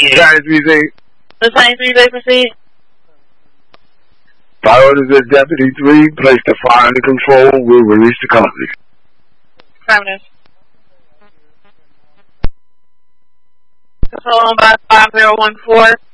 Giant 3-8. The Giant 3-8 proceed. By orders of Deputy 3, place the fire under control. We'll release the convict. Affirmative. Control on by 5014.